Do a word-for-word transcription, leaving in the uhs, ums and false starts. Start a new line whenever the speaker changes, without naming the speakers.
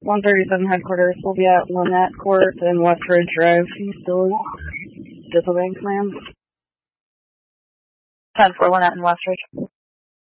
one thirty-seven headquarters will be at Lynette Court and Westridge Drive. You still disobeying commands?
ten four Lynette and Westridge.